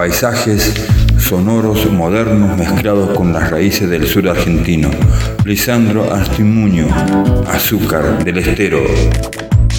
paisajes sonoros modernos mezclados con las raíces del sur argentino. Lisandro Astimuño, Azúcar del Estero.